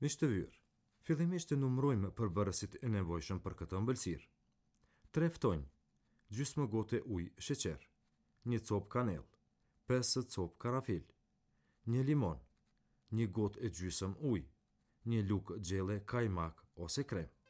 Miq të vyrë, fillimisht të numërojmë përbërësit e nevojshëm për këtë ëmbëlsirë. 3 ftonj, gjysmë gote ujë sheqer, 1 copë kanell, 5 copë karafil, 1 limon, 1 gotë e gjysmë ujë, 1 lugë gjelle kajmak ose krem.